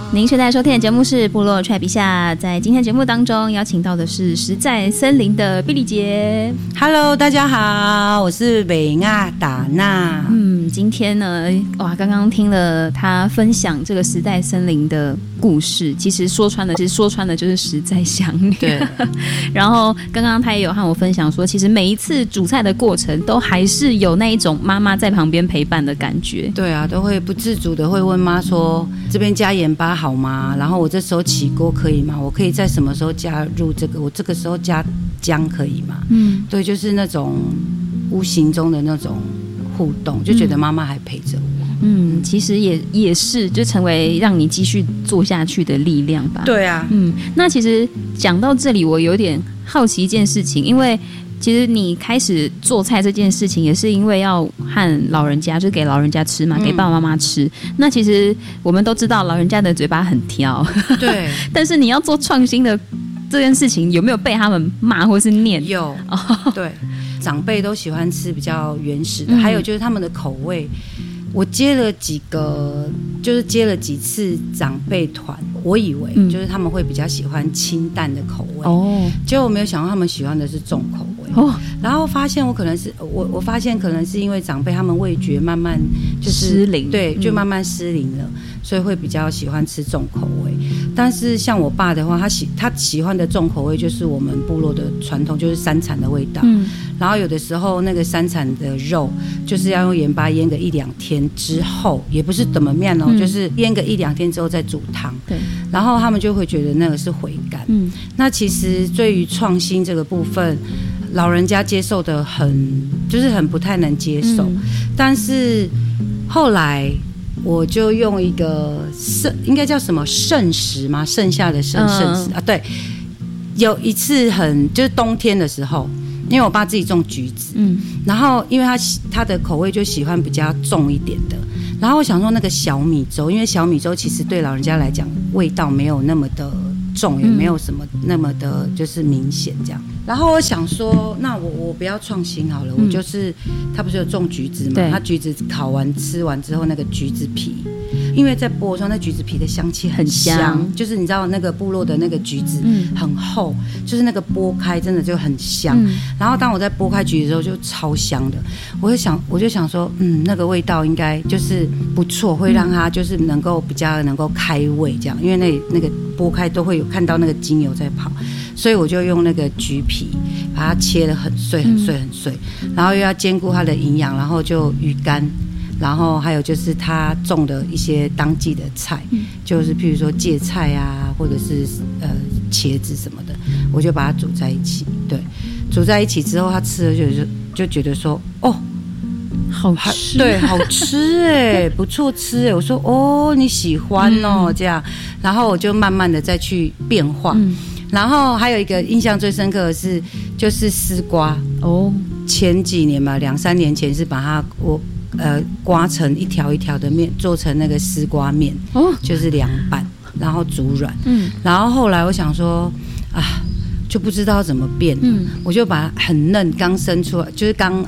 您现在收听的节目是部落踹比下，在今天节目当中邀请到的是实在森林的碧丽姐。 Hello， 大家好，我是美亚达娜。 今天呢，哇，刚刚听了她分享这个实在森林的故事，其实说穿了就是实在想你。 对。 然后刚刚她也有和我分享说，其实每一次煮菜的过程，都还是有那一种妈妈在旁边陪伴的感觉。 对啊，都会不自主的会问妈说，这边加盐巴好吗？然后我这时候起锅可以吗？我可以在什么时候加入这个？我这个时候加姜可以吗？对，就是那种无形中的那种互动，就觉得妈妈还陪着我。 其实也是就成为让你继续做下去的力量吧。 对啊。 那其实讲到这里，我有点好奇一件事情，因为其实你开始做菜这件事情，也是因为要和老人家，就是给老人家吃嘛，给爸爸妈妈吃。那其实我们都知道，老人家的嘴巴很挑， 对。 但是你要做创新的这件事情，有没有被他们骂或是念？ 有，对，长辈都喜欢吃比较原始的，还有就是他们的口味。我接了几次长辈团，我以为就是他们会比较喜欢清淡的口味，结果我没有想到他们喜欢的是重口味。然后发现我发现可能是因为长辈他们味觉慢慢就是失灵， 对，就慢慢失灵了，所以会比较喜欢吃重口味。但是像我爸的话，他喜欢的重口味就是我们部落的传统，就是山产的味道。然后有的时候那个山产的肉就是要用盐巴腌个1-2天之后，也不是怎么面哦，就是腌个1-2天之后再煮汤。对。然后他们就会觉得那个是回甘。那其实对于创新这个部分，老人家接受的就是很不太能接受。但是后来我就用一个应该叫什么剩食吗？剩下的剩食啊，对。有一次就是冬天的时候，因为我爸自己种橘子，然后因为他的口味就喜欢比较重一点的，然后我想说那个小米粥，因为小米粥其实对老人家来讲味道没有那么的重，也没有什么那么的就是明显这样。然后我想说，那我不要创新好了，我就是他不是有种橘子嘛，他橘子烤完吃完之后那个橘子皮。因为在剥的时候，那橘子皮的香气很香，就是你知道那个部落的那个橘子很厚，就是那个剥开真的就很香。然后当我在剥开橘子的时候，就超香的。我就想说，那个味道应该就是不错，会让它就是比较能够开胃这样，因为那个剥开都会有看到那个精油在跑，所以我就用那个橘皮把它切得很碎很碎很碎，然后又要兼顾它的营养，然后就鱼干。然后还有就是他种的一些当季的菜，就是譬如说芥菜啊，或者是茄子什么的，我就把它煮在一起。对，煮在一起之后，他吃了就觉得说， 好吃， 对，好吃哎，不错吃哎。我说你喜欢哦，这样，然后我就慢慢的再去变化。然后还有一个印象最深刻的是，就是丝瓜前几年嘛，2-3年前是把它刮成一条一条的面，做成那个丝瓜面，就是凉拌，然后煮软。然后后来我想说就不知道怎么变，我就把它很嫩，刚生出来，就是刚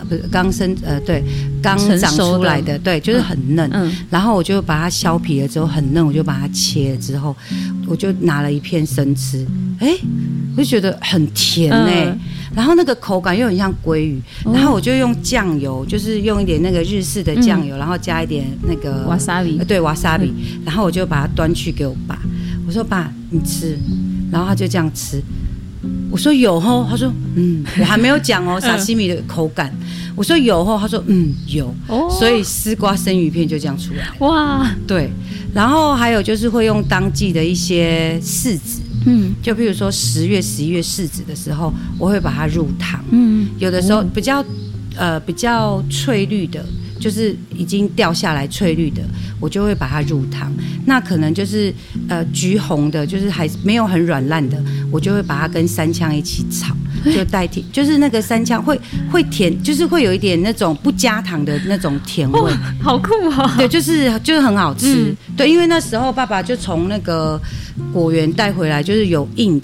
长出来的，对，就是很嫩。然后我就把它削皮了之后很嫩，我就把它切了之后，我就拿了一片生吃，我就觉得很甜然后那个口感又很像鲑鱼，然后我就用酱油，就是用一点那个日式的酱油，然后加一点那个 wasabi， 对 wasabi，然后我就把它端去给我爸，我说爸你吃，然后他就这样吃。我说有吼，他说我还没有讲沙西米的口感。我说有吼，他说有，所以丝瓜生鱼片就这样出来。哇，对。然后还有就是会用当季的一些柿子，就譬如说10月、11月柿子的时候，我会把它入汤。有的时候比较翠绿的，就是已经掉下来翠绿的，我就会把它入汤。那可能就是橘红的，就是还没有很软烂的，我就会把它跟山羌一起炒，就代替，就是那个山羌会甜，就是会有一点那种不加糖的那种甜味， 好酷哦！ 对，就是很好吃。对，因为那时候爸爸就从那个果园带回来，就是有硬的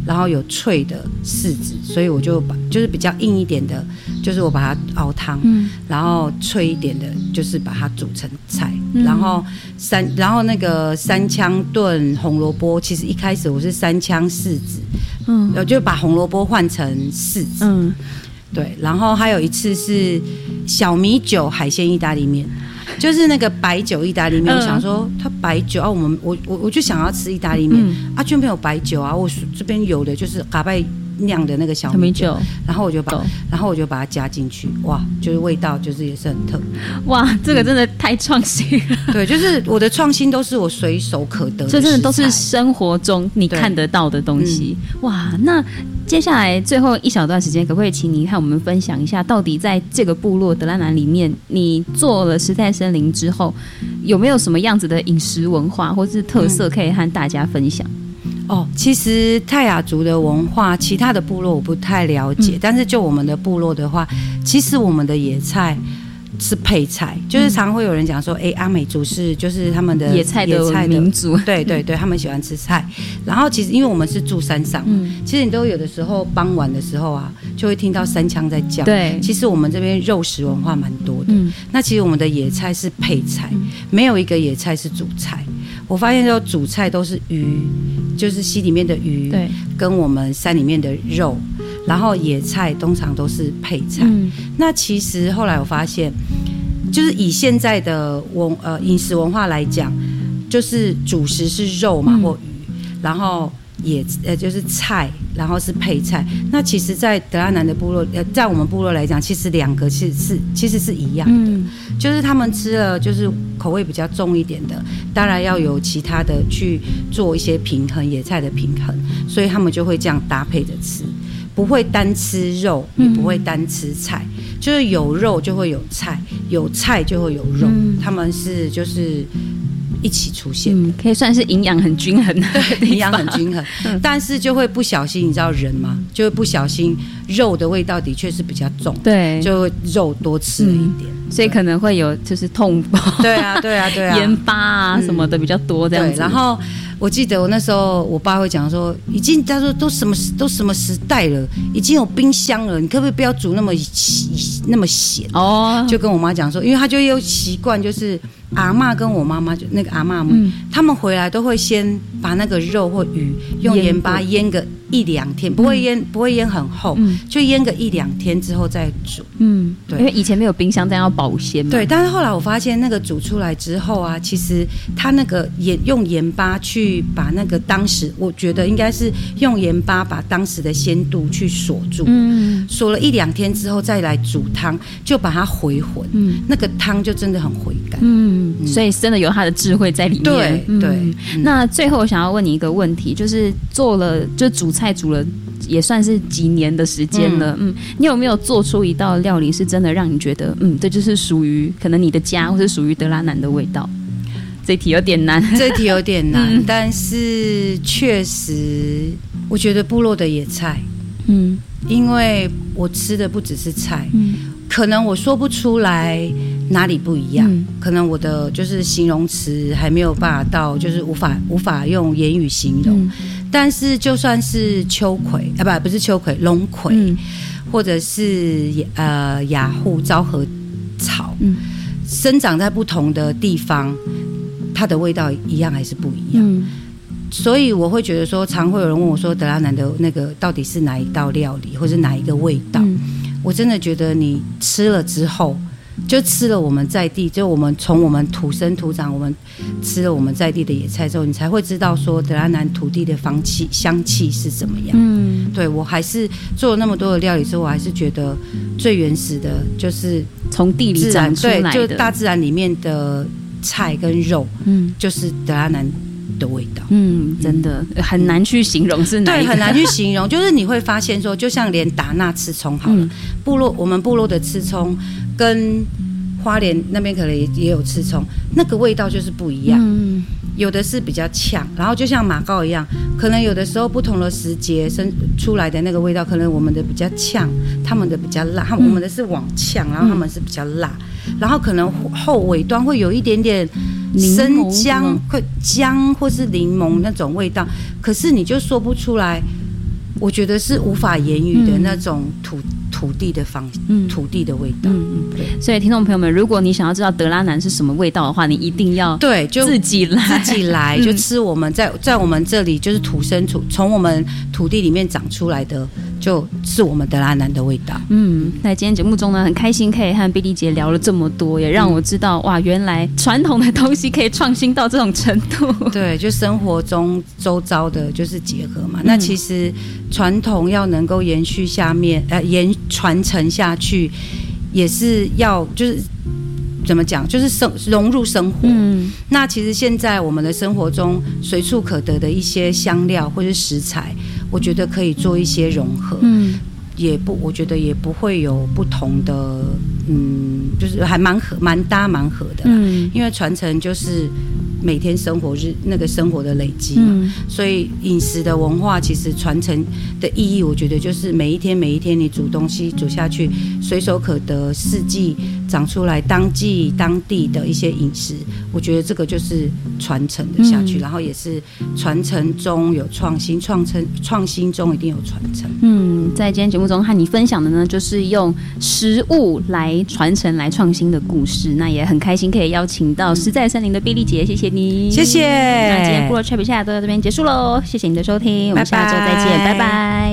然后有脆的柿子，所以我就就是比较硬一点的，就是我把它熬汤，然后脆一点的，就是把它煮成菜，然后那个三枪炖红萝卜，其实一开始我是三枪柿子，就把红萝卜换成柿子，对，然后还有一次是小米酒海鲜意大利面。就是那个白酒意大利面，我想说它白酒啊，我就想要吃意大利面，就没有白酒啊，我这边有的就是嘎拜酿的那个小米酒，然后我就把它加进去，哇，就是味道就是也是很特别， 哇，这个真的太创新了。 对，就是我的创新都是我随手可得的， 这真的都是生活中你看得到的东西。哇，那接下来最后一小段时间，可不可以请你和我们分享一下，到底在这个部落德拉南里面，你做了时代森林之后，有没有什么样子的饮食文化或是特色可以和大家分享？ 其实泰雅族的文化，其他的部落我不太了解，但是就我们的部落的话，其实我们的野菜是配菜，就是常会有人讲说，阿美族就是他们的野菜的民族， 对对对，他们喜欢吃菜。然后其实因为我们是住山上，其实你都有的时候傍晚的时候啊，就会听到山羌在叫。对，其实我们这边肉食文化蛮多的。那其实我们的野菜是配菜，没有一个野菜是主菜。我发现说主菜都是鱼，就是溪里面的鱼，对，跟我们山里面的肉，然后野菜通常都是配菜。那其实后来我发现，就是以现在的饮食文化来讲，就是主食是肉嘛或鱼，然后就是菜，然后是配菜。那其实，在德拉南的部落，在我们部落来讲，其实两个其实是一样的，就是他们吃了就是口味比较重一点的，当然要有其他的去做一些平衡，野菜的平衡，所以他们就会这样搭配着吃，不会单吃肉，也不会单吃菜，就是有肉就会有菜，有菜就会有肉，他们是就是一起出现， 可以算是营养很均衡的， 对，营养很均衡，但是就会不小心，你知道人嘛，就会不小心肉的味道的确是比较重，对，就会肉多吃了一点， 所以可能会有就是痛包， 对啊， 盐巴啊什么的比较多这样子。 然后我记得我那时候我爸会讲说，他说都什么时代了，已经有冰箱了，你可不可以不要煮那么咸？就跟我妈讲说，因为他就有习惯，就是阿嬷跟我妈妈就那个阿嬷们，他们回来都会先把那个肉或鱼用盐巴腌个1-2天，不会腌很厚，就腌个1-2天之后再煮。对， 因为以前没有冰箱，这样要保鲜嘛。 对，但是后来我发现那个煮出来之后啊，其实它那个用盐巴去把那个当时我觉得应该是用盐巴把当时的鲜度去锁住，锁了1-2天之后再来煮汤，就把它回魂，那个汤就真的很回甘。 所以真的有它的智慧在里面。 对， 那最后我想要问你一个问题，就是就煮菜煮了也算是几年的时间了，你有没有做出一道料理是真的让你觉得，这就是属于可能你的家或是属于德拉南的味道？这题有点难， 但是确实我觉得部落的野菜，因为我吃的不只是菜，可能我说不出来哪里不一样，可能我的就是形容词还没有办法到，就是无法用言语形容。但是就算是秋葵不是秋葵，龙葵，或者是雅虎昭和草，生长在不同的地方，它的味道一样还是不一样。所以我会觉得说，常会有人问我说，德拉南的那个到底是哪一道料理，或是哪一个味道？我真的觉得你吃了之后，就吃了我们在地，就我们从我们土生土长，我们吃了我们在地的野菜之后，你才会知道说德拉南土地的香气是怎么样。对，我还是做了那么多的料理之后，我还是觉得最原始的就是从地里长出来的， 对，就大自然里面的菜跟肉，就是德拉南的味道。 真的很难去形容是哪一个， 对，很难去形容。就是你会发现说，就像连达纳吃葱好了，我们部落的吃葱跟花莲那边可能也有吃葱，那个味道就是不一样。有的是比较呛，然后就像马告一样，可能有的时候不同的时节生出来的那个味道，可能我们的比较呛，他们的比较辣，我们的是往呛，然后他们是比较辣，然后可能后尾端会有一点点生姜、姜或是柠檬那种味道，可是你就说不出来我觉得是无法言语的那种土地的土地的味道。对。 所以听众朋友们，如果你想要知道德拉南是什么味道的话，你一定要对就自己来， 就吃我们在我们这里就是从我们土地里面长出来的，就是我们德拉南的味道。 在今天节目中呢，很开心可以和碧丽姐聊了这么多，也让我知道哇，原来传统的东西可以创新到这种程度。 对，就生活中周遭的就是结合嘛。那其实传统要能够延续传承下去，也是要就是怎么讲，就是融入生活。那其实现在我们的生活中随处可得的一些香料或是食材，我觉得可以做一些融合。我觉得也不会有不同的，就是还蛮搭蛮合的啦。因为传承就是每天生活的累积嘛，所以饮食的文化其实传承的意义，我觉得就是每一天你煮东西煮下去，随手可得，四季长出来当地的一些饮食，我觉得这个就是传承的下去，然后也是传承中有创新，创新中一定有传承。 在今天节目中和你分享的呢，就是用食物来传承、来创新的故事。那也很开心可以邀请到实在森林的碧丽姐，谢谢你， 谢谢。 那今天部落 Chat 下都到这边结束喽，谢谢你的收听，我们下周再见，拜拜。